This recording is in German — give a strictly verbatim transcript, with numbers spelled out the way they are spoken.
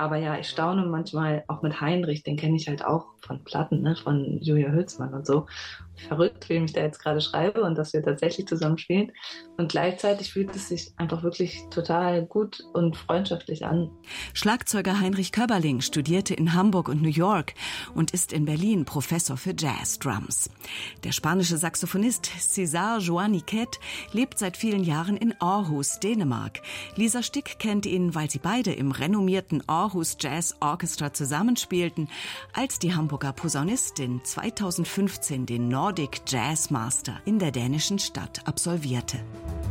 Aber ja, ich staune manchmal auch mit Heinrich, den kenne ich halt auch von Platten, ne, von Julia Hülsmann und so. Verrückt, wie ich da jetzt gerade schreibe und dass wir tatsächlich zusammen spielen. Und gleichzeitig fühlt es sich einfach wirklich total gut und freundschaftlich an. Schlagzeuger Heinrich Köberling studierte in Hamburg und New York und ist in Berlin Professor für Jazz-Drums. Der spanische Saxophonist César Joanniquet lebt seit vielen Jahren in Aarhus, Dänemark. Lisa Stick kennt ihn, weil sie beide im renommierten Aarhus Jazz Orchestra zusammenspielten, als die Hamburger Posaunistin zweitausendfünfzehn den Nordic Jazz Master in der dänischen Stadt absolvierte.